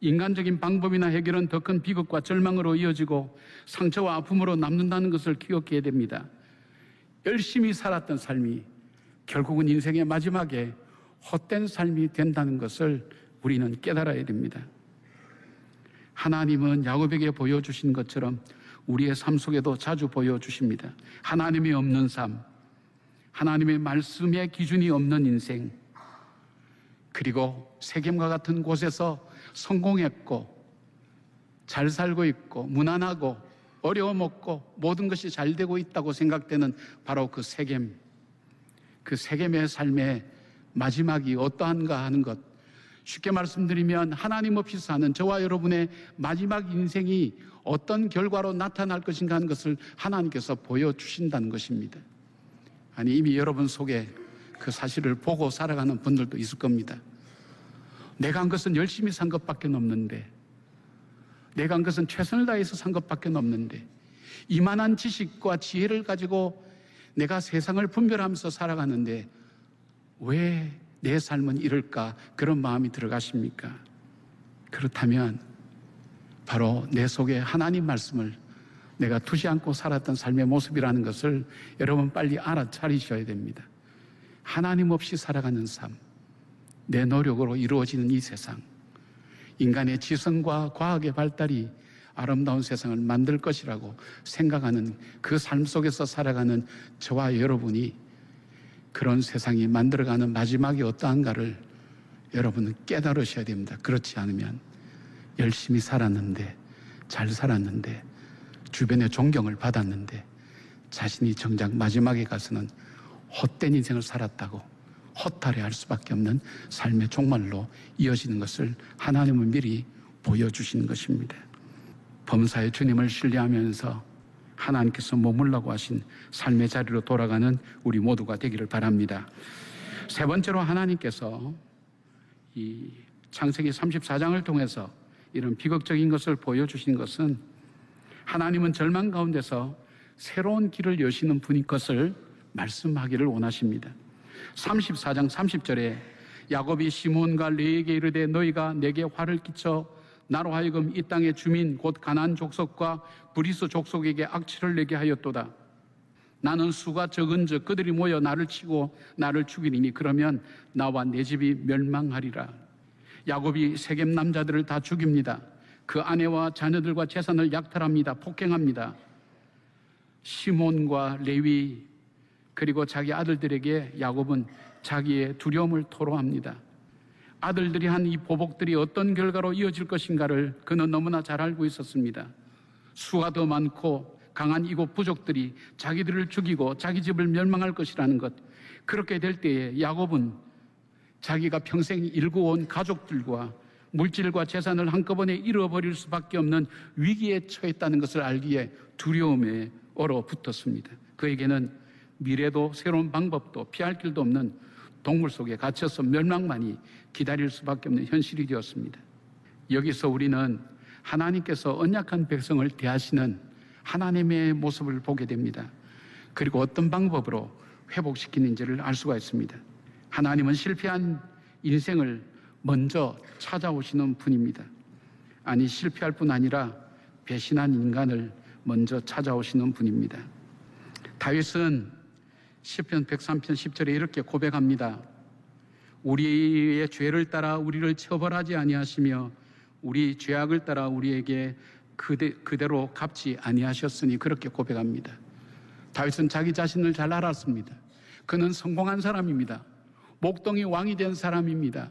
인간적인 방법이나 해결은 더 큰 비극과 절망으로 이어지고 상처와 아픔으로 남는다는 것을 기억해야 됩니다. 열심히 살았던 삶이 결국은 인생의 마지막에 헛된 삶이 된다는 것을 우리는 깨달아야 됩니다. 하나님은 야곱에게 보여주신 것처럼 우리의 삶 속에도 자주 보여주십니다. 하나님이 없는 삶, 하나님의 말씀의 기준이 없는 인생, 그리고 세겜과 같은 곳에서 성공했고 잘 살고 있고 무난하고 어려움 없고 모든 것이 잘 되고 있다고 생각되는 바로 그 세겜의 삶의 마지막이 어떠한가 하는 것, 쉽게 말씀드리면 하나님 없이 사는 저와 여러분의 마지막 인생이 어떤 결과로 나타날 것인가 하는 것을 하나님께서 보여주신다는 것입니다. 아니, 이미 여러분 속에 그 사실을 보고 살아가는 분들도 있을 겁니다. 내가 한 것은 열심히 산 것밖에 없는데, 내가 한 것은 최선을 다해서 산 것밖에 없는데, 이만한 지식과 지혜를 가지고 내가 세상을 분별하면서 살아가는데 왜 내 삶은 이럴까? 그런 마음이 들어가십니까? 그렇다면 바로 내 속에 하나님 말씀을 내가 두지 않고 살았던 삶의 모습이라는 것을 여러분 빨리 알아차리셔야 됩니다. 하나님 없이 살아가는 삶, 내 노력으로 이루어지는 이 세상, 인간의 지성과 과학의 발달이 아름다운 세상을 만들 것이라고 생각하는 그 삶 속에서 살아가는 저와 여러분이 그런 세상이 만들어가는 마지막이 어떠한가를 여러분은 깨달으셔야 됩니다. 그렇지 않으면 열심히 살았는데, 잘 살았는데, 주변의 존경을 받았는데 자신이 정작 마지막에 가서는 헛된 인생을 살았다고 허탈해할 수밖에 없는 삶의 종말로 이어지는 것을 하나님은 미리 보여주시는 것입니다. 범사의 주님을 신뢰하면서 하나님께서 머물라고 하신 삶의 자리로 돌아가는 우리 모두가 되기를 바랍니다. 세 번째로 하나님께서 이 창세기 34장을 통해서 이런 비극적인 것을 보여주신 것은 하나님은 절망 가운데서 새로운 길을 여시는 분인 것을 말씀하기를 원하십니다. 34장 30절에 야곱이 시몬과 레에게 이르되 너희가 내게 화를 끼쳐 나로 하여금 이 땅의 주민 곧 가나안 족속과 브리스 족속에게 악취를 내게 하였도다. 나는 수가 적은즉 그들이 모여 나를 치고 나를 죽이리니 그러면 나와 내 집이 멸망하리라. 야곱이 세겜 남자들을 다 죽입니다. 그 아내와 자녀들과 재산을 약탈합니다. 폭행합니다. 시몬과 레위 그리고 자기 아들들에게 야곱은 자기의 두려움을 토로합니다. 아들들이 한 이 보복들이 어떤 결과로 이어질 것인가를 그는 너무나 잘 알고 있었습니다. 수가 더 많고 강한 이곳 부족들이 자기들을 죽이고 자기 집을 멸망할 것이라는 것, 그렇게 될 때에 야곱은 자기가 평생 일구어온 가족들과 물질과 재산을 한꺼번에 잃어버릴 수밖에 없는 위기에 처했다는 것을 알기에 두려움에 얼어붙었습니다. 그에게는 미래도 새로운 방법도 피할 길도 없는 동물 속에 갇혀서 멸망만이 기다릴 수밖에 없는 현실이 되었습니다. 여기서 우리는 하나님께서 언약한 백성을 대하시는 하나님의 모습을 보게 됩니다. 그리고 어떤 방법으로 회복시키는지를 알 수가 있습니다. 하나님은 실패한 인생을 먼저 찾아오시는 분입니다. 아니, 실패할 뿐 아니라 배신한 인간을 먼저 찾아오시는 분입니다. 다윗은 시편 103편 10절에 이렇게 고백합니다. 우리의 죄를 따라 우리를 처벌하지 아니하시며 우리 죄악을 따라 우리에게 그대로 갚지 아니하셨으니, 그렇게 고백합니다. 다윗은 자기 자신을 잘 알았습니다. 그는 성공한 사람입니다. 목동이 왕이 된 사람입니다.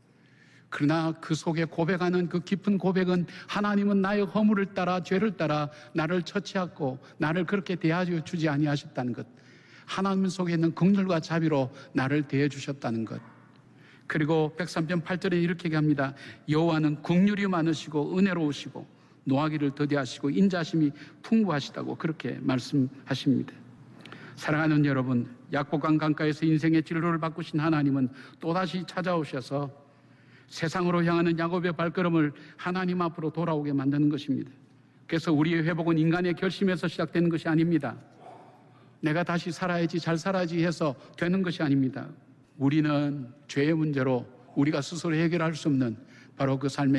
그러나 그 속에 고백하는 그 깊은 고백은 하나님은 나의 허물을 따라 죄를 따라 나를 처치하고 나를 그렇게 대하여 주지 아니하셨다는 것, 하나님 속에 있는 긍휼과 자비로 나를 대해 주셨다는 것. 그리고 103편 8절에 이렇게 얘기합니다. 여호와는 긍휼이 많으시고 은혜로우시고 노하기를 더디하시고 인자심이 풍부하시다고 그렇게 말씀하십니다. 사랑하는 여러분, 약복강 강가에서 인생의 진로를 바꾸신 하나님은 또다시 찾아오셔서 세상으로 향하는 야곱의 발걸음을 하나님 앞으로 돌아오게 만드는 것입니다. 그래서 우리의 회복은 인간의 결심에서 시작되는 것이 아닙니다. 내가 다시 살아야지, 잘 살아야지 해서 되는 것이 아닙니다. 우리는 죄의 문제로 우리가 스스로 해결할 수 없는 바로 그 삶의